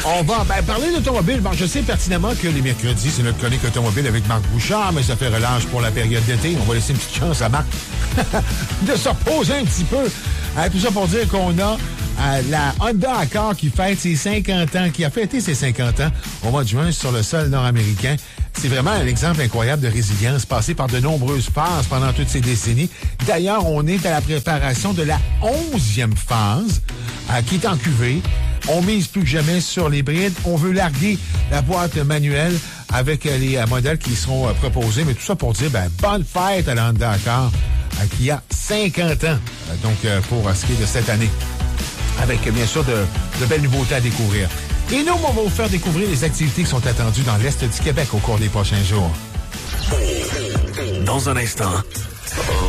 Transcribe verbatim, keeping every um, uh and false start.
On va ben, parler d'automobile. Bon, je sais pertinemment que les mercredis, c'est notre chronique automobile avec Marc Bouchard, mais ça fait relâche pour la période d'été. On va laisser une petite chance à Marc de se reposer un petit peu. Euh, tout ça pour dire qu'on a euh, la Honda Accord qui fête ses cinquante ans, qui a fêté ses cinquante ans au mois de juin sur le sol nord-américain. C'est vraiment un exemple incroyable de résilience, passé par de nombreuses phases pendant toutes ces décennies. D'ailleurs, on est à la préparation de la onzième phase, euh, qui est en cuvée. On mise plus que jamais sur les brides. On veut larguer la boîte manuelle avec euh, les euh, modèles qui seront euh, proposés. Mais tout ça pour dire, ben, bonne fête à la Honda Accord, euh, qui a cinquante ans, euh, donc euh, pour euh, ce qui est de cette année. Avec, euh, bien sûr, de, de belles nouveautés à découvrir. Et nous, on va vous faire découvrir les activités qui sont attendues dans l'Est du Québec au cours des prochains jours. Dans un instant...